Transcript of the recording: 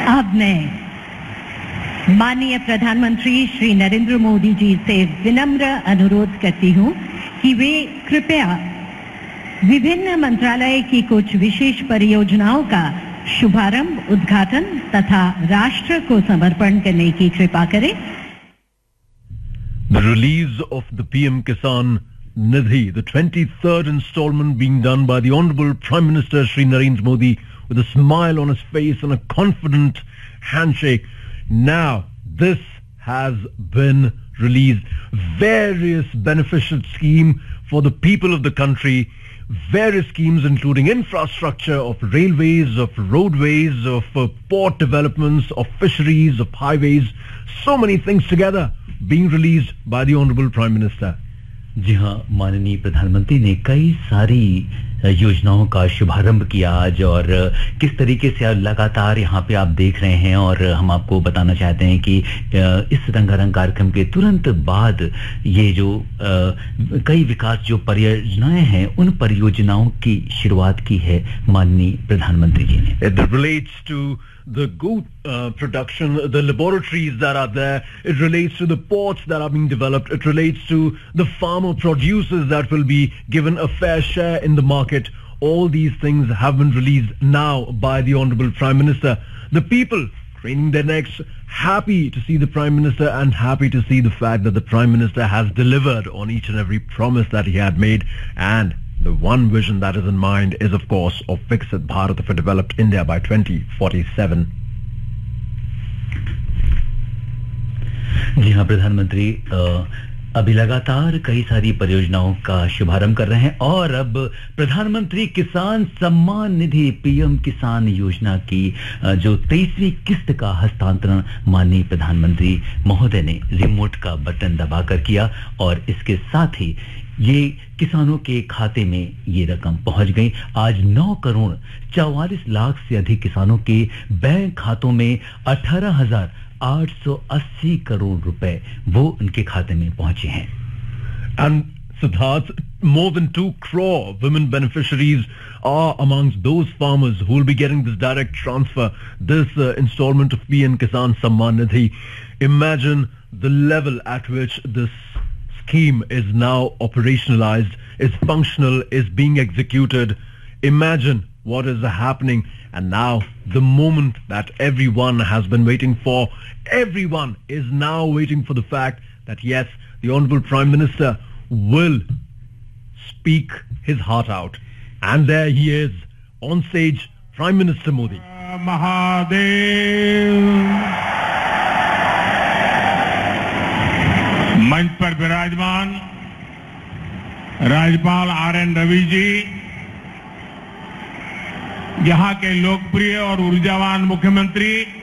अब मैं माननीय प्रधानमंत्री श्री नरेंद्र मोदी जी से विनम्र अनुरोध करती हूं कि वे कृपया विभिन्न मंत्रालय की कुछ विशेष परियोजनाओं का शुभारंभ, उद्घाटन तथा राष्ट्र को समर्पण करने की कृपा करें. The release of the PM Kisan Nidhi, the 23rd installment being done by the Honorable Prime Minister Shri Narendra Modi with a smile on his face and a confident handshake. Now, this has been released. Various beneficial schemes for the people of the country. Various schemes including infrastructure of railways, of roadways, of port developments, of fisheries, of highways. So many things together being released by the Honorable Prime Minister. जी हाँ, माननीय प्रधानमंत्री ने कई सारी योजनाओं का शुभारंभ किया आज, और किस तरीके से लगातार यहाँ पे आप देख रहे हैं, और हम आपको बताना चाहते हैं कि इस रंगारंग कार्यक्रम के तुरंत बाद ये जो कई विकास जो परियोजनाएं हैं, उन परियोजनाओं की शुरुआत की है माननीय प्रधानमंत्री जी ने. It relates to the goat production, the laboratories that are there. It relates to the ports that are being developed. It relates to the farmer producers that will be given a fair share in the market. All these things have been released now by the Honorable Prime Minister. The people craning their necks, happy to see the Prime Minister and happy to see the fact that the Prime Minister has delivered on each and every promise that he had made. And the one vision that is in mind is, of course, of Viksit Bharat, of a developed India by 2047. जी हाँ, प्रधानमंत्री अभी लगातार कई सारी परियोजनाओं का शुभारंभ कर रहे हैं, और अब प्रधानमंत्री किसान सम्मान निधि पीएम किसान योजना की जो 23वीं किस्त का हस्तांतरण माननीय प्रधानमंत्री महोदय ने रिमोट का बटन दबाकर किया, और इसके साथ ही ये किसानों के खाते में ये रकम पहुंच गई. आज 9 करोड़ 44 लाख से अधिक किसानों के बैंक खातों में 18,880 करोड़ रुपए वो उनके खाते में पहुंचे हैं. And Siddharth, more than 2 crore women beneficiaries are amongst those farmers who will be getting this direct transfer, this installment of PM Kisan Samman Nidhi. Imagine the level at which this scheme is now operationalized, is functional, is being executed. Imagine what is happening, and now the moment that everyone has been waiting for. Everyone is now waiting for the fact that yes, the Honorable Prime Minister will speak his heart out. And there he is, on stage, Prime Minister Modi. Mahadev. मंच पर विराजमान राज्यपाल RN. Ravi ji, यहाँ के लोकप्रिय और ऊर्जावान मुख्यमंत्री